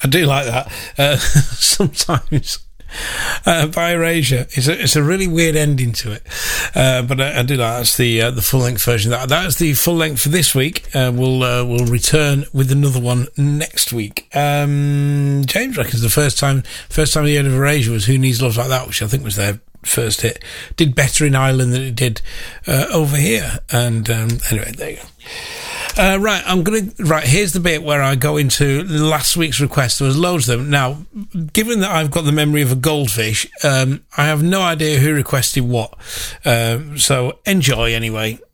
I do like that. Sometimes by Erasure, it's a really weird ending to it, but I do like that's the full length version. That's the full length for this week. We'll return with another one next week. James reckons the first time he heard of Erasure was "Who Needs Love Like That," which I think was their first hit. Did better in Ireland than it did over here. And anyway, there you go. Right, here's the bit where I go into last week's request. There was loads of them. Now, given that I've got the memory of a goldfish, I have no idea who requested what. So enjoy anyway.